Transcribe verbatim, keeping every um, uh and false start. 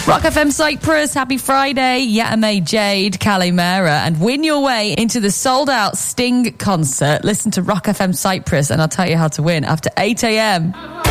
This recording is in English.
Rock F M Cyprus, happy Friday. Yatame Jade, Calimera, and win your way into the sold-out Sting concert. Listen to Rock F M Cyprus and I'll tell you how to win after eight a.m.